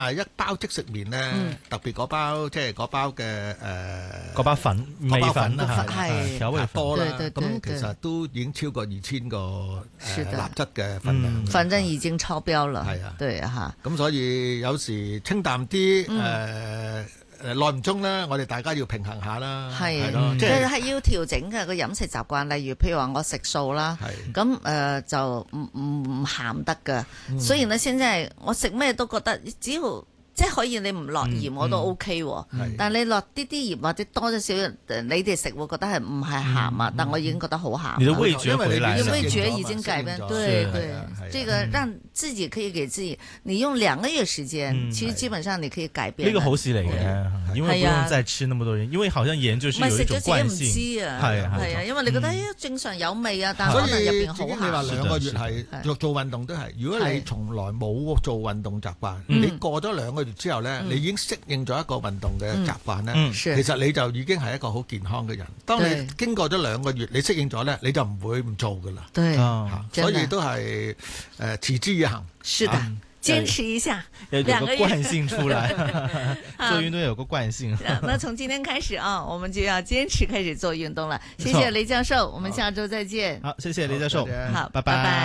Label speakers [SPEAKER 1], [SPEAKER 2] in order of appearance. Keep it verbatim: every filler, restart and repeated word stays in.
[SPEAKER 1] 係一包即食麵咧，
[SPEAKER 2] 嗯
[SPEAKER 1] 特別嗰包即係嗰包嘅誒，
[SPEAKER 3] 嗰包粉
[SPEAKER 1] 嗰包粉
[SPEAKER 3] 米粉啊，
[SPEAKER 2] 係
[SPEAKER 3] 調味粉
[SPEAKER 1] 多啦。
[SPEAKER 2] 對對對
[SPEAKER 1] 咁其實都已經超過二千個誒
[SPEAKER 2] 是的
[SPEAKER 1] 鈉質嘅分量。
[SPEAKER 3] 嗯
[SPEAKER 2] 反正已經超標了。
[SPEAKER 1] 係啊，
[SPEAKER 2] 對哈。
[SPEAKER 1] 咁所以有時清淡啲誒。
[SPEAKER 2] 嗯
[SPEAKER 1] 誒耐唔中咧，我哋大家要平衡下啦，
[SPEAKER 2] 係
[SPEAKER 1] 係咯，
[SPEAKER 2] 即
[SPEAKER 1] 即係
[SPEAKER 2] 係要調整嘅個飲食習慣。例如，譬如話我食素啦，
[SPEAKER 1] 係
[SPEAKER 2] 咁誒、呃、就唔唔唔鹹得㗎。所以呢，現在我食咩都覺得只要。即係可以你唔落鹽我都 O K 喎，但係你落啲啲鹽或者多咗少少，你哋食會覺得係唔係鹹啊？但我已經覺得好鹹。
[SPEAKER 3] 你的味覺回來了，
[SPEAKER 2] 你味覺已經改變，對對，這個讓自己可以給自己，你用兩個月時間，其實基本上你可以改變。
[SPEAKER 3] 呢個好事嚟嘅，因為不用再吃那麼多鹽，因為好像鹽就是有一種慣性。
[SPEAKER 2] 唔係食咗自己唔知啊，係啊，因為你覺得正常有味啊，但係可能入邊好鹹。
[SPEAKER 1] 所以你話兩個月係做做運動都係，如果你從來冇做運動習慣，你過咗兩個月之後咧，你已經適應咗一個運動嘅習慣咧，其實你就已經係一個好健康嘅人。當你經過咗兩個月，你適應咗咧，你就唔會唔做噶啦。
[SPEAKER 2] 對，
[SPEAKER 1] 所以都係誒持之以恆。
[SPEAKER 2] 是的，堅持一下，
[SPEAKER 3] 有個慣性出來，做運動有個慣性。
[SPEAKER 2] 那從今天開始啊，我們就要堅持開始做運動了。謝謝雷教授，我們下周再見。
[SPEAKER 3] 好，謝謝雷教授，
[SPEAKER 2] 好，
[SPEAKER 3] 拜拜。